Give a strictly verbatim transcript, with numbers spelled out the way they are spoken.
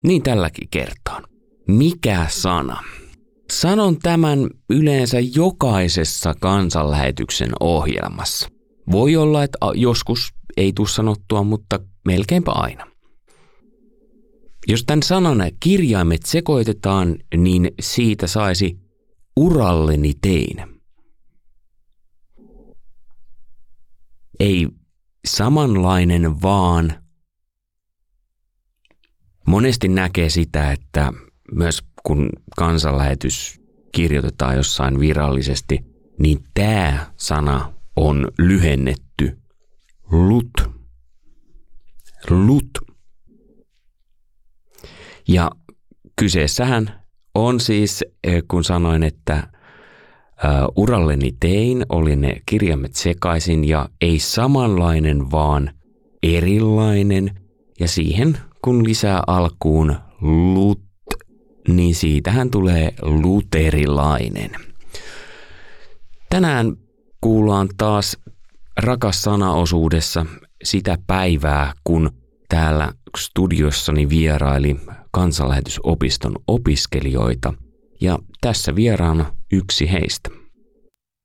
Niin tälläkin kertaa. Mikä sana? Sanon tämän yleensä jokaisessa kansanlähetyksen ohjelmassa. Voi olla, että joskus ei tule sanottua, mutta melkeinpä aina. Jos tämän sanan kirjaimet sekoitetaan, niin siitä saisi uralleni tein. Ei samanlainen vaan. Monesti näkee sitä, että myös kun kansanlähetys kirjoitetaan jossain virallisesti, niin tämä sana on lyhennetty lut. Lut. Ja kyseessähän on siis, kun sanoin, että uh, uralleni tein, oli ne kirjaimet sekaisin ja ei samanlainen, vaan erilainen. Ja siihen, kun lisää alkuun lut, niin siitähän tulee luterilainen. Tänään kuullaan taas rakas sanaosuudessa sitä päivää, kun täällä studiossani vieraili kansanlähetysopiston opiskelijoita, ja tässä vieraana yksi heistä.